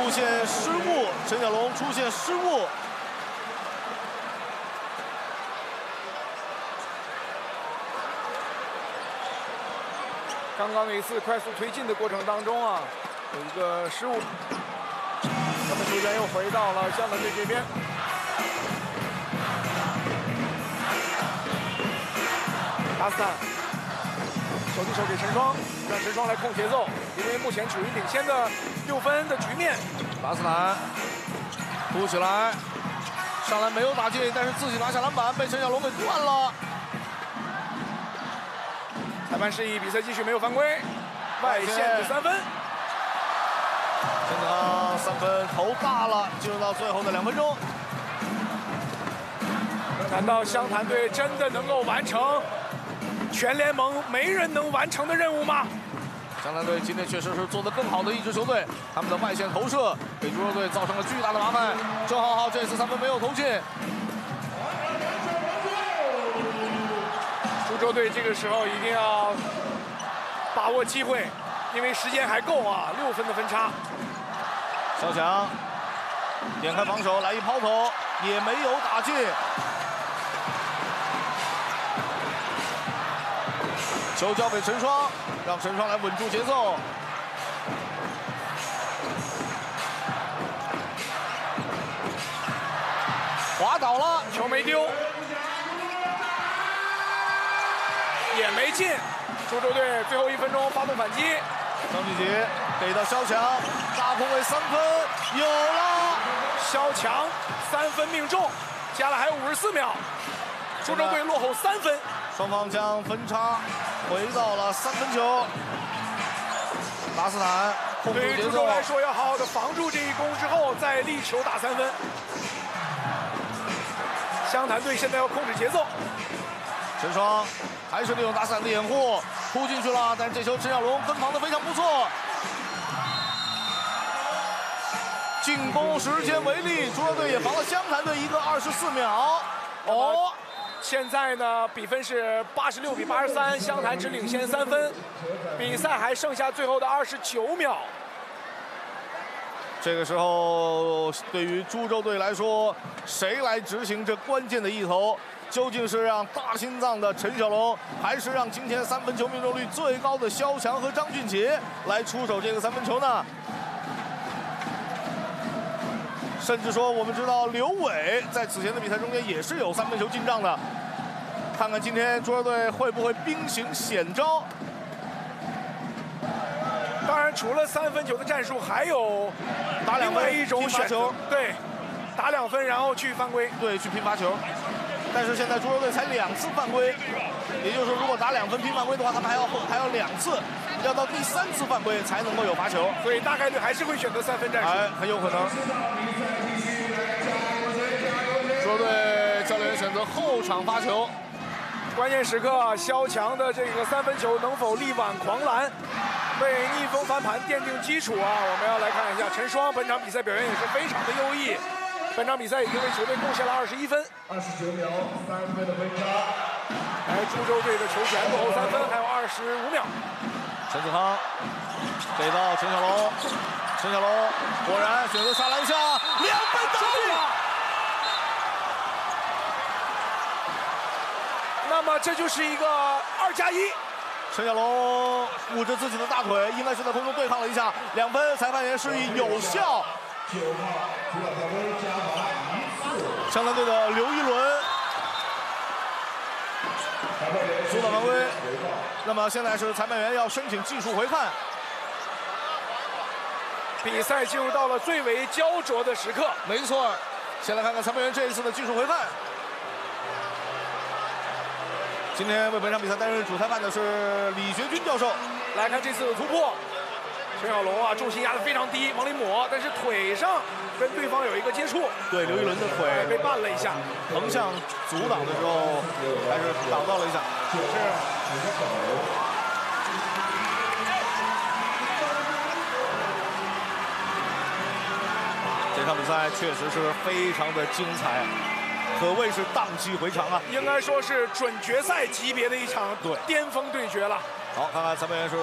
出现失误，陈小龙出现失误。 刚刚那一次快速推进的过程当中啊，有一个失误。那么球员又回到了湘南队这边。达斯坦手递手给陈双，让陈双来控节奏，因为目前处于领先的6分的局面。 达斯坦扑起来，上篮没有打进，但是自己拿下篮板，被陈小龙给断了。 裁判示意比赛继续没有犯规，外线的3分。 陈子航3分投大了，进入到最后的2分钟。 难道湘潭队真的能够完成全联盟没人能完成的任务吗？ 湘南队今天确实是做得更好的一支球队，他们的外线投射给猪肉队造成了巨大的麻烦。郑浩浩这次3分没有投进。 株洲队这个时候一定要把握机会，因为时间还够啊，6分的分差。 小强点开防守，来一抛投，也没有打进。球交给陈双，让陈双来稳住节奏。滑倒了， 球没丢，也没进。株洲队最后1分钟发动反击。 张俊杰给到肖强，大空位3分，有了！ 肖强3分命中，加了还有54秒，株洲队落后3分。 双方将分差回到了3分球。达斯坦控制节奏。 对于株洲来说，要好好的防住这一攻之后，再力求打3分。湘潭队现在要控制节奏。 陈双还是利用达斯坦的掩护扑进去了，但是这球陈小龙跟防的非常不错。进攻时间为例，株洲队也防了湘潭队一个24秒。 哦，现在呢比分是86比83，湘潭只领先3分，比赛还剩下最后的29秒。 这个时候，对于株洲队来说，谁来执行这关键的一投？究竟是让大心脏的陈小龙，还是让今天3分球命中率最高的肖强和张俊杰来出手这个3分球呢？甚至说，我们知道刘伟在此前的比赛中间也是有3分球进账的。看看今天株洲队会不会兵行险招？ 当然，除了3分球的战术，还有打2分另外一种选择，对，打2分然后去犯规， 对，去拼罚球。但是现在株洲队才2次犯规，也就是说，如果打2分拼犯规的话，他们还要2次，要到第3次犯规才能够有罚球， 所以大概率还是会选择3分战术。 哎，很有可能。株洲队教练员选择后场发球， 关键时刻，肖强的这个3分球能否力挽狂澜，为逆风翻盘奠定基础啊！我们要来看一下陈双本场比赛表现也是非常的优异。本场比赛已经为球队贡献了21分，29秒3分的分差。株洲队的球权落后3分，还有25秒。 陈子康给到陈小龙，陈小龙果然选择下篮下2分打进。 那么这就是一个2+1。 陈小龙捂着自己的大腿，应该是在空中对抗了一下，2分，裁判员示意有效。湘潭队的刘一伦阻挡犯规，那么现在是裁判员要申请技术回看。 比赛进入到了最为焦灼的时刻。 没错，先来看看裁判员这一次的技术回看。今天为本场比赛担任主裁判的是李学军教授。 来看这次的突破，陈小龙啊，重心压得非常低，往里抹，但是腿上跟对方有一个接触。 对，刘一伦的腿被绊了一下， 横向阻挡的时候还是挡到了一下。 是。 这场比赛确实是非常的精彩，可谓是荡气回肠啊！ 应该说是准决赛级别的一场巅峰对决了。 好，看看裁判员是。